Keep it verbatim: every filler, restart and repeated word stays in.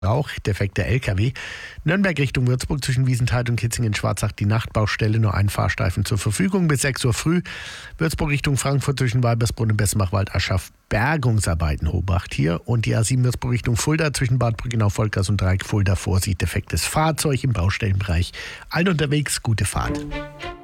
Rauch, defekter L K W. Nürnberg Richtung Würzburg zwischen Wiesenthal und Kitzingen-Schwarzach die Nachtbaustelle, nur ein Fahrstreifen zur Verfügung bis sechs Uhr früh. Würzburg Richtung Frankfurt zwischen Weibersbrunn und Bessenbach-Wald Aschach Bergungsarbeiten Hobacht hier. Und die A sieben Würzburg Richtung Fulda zwischen Bad Brückenau, Volkers und Dreieck Fulda. Vorsicht, defektes Fahrzeug im Baustellenbereich. Allen unterwegs, gute Fahrt.